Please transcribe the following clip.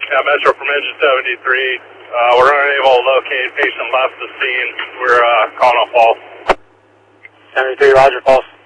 Yeah, Metro from Engine 73. We're unable to locate. Patient left the scene. We're calling a false. 73, roger, false.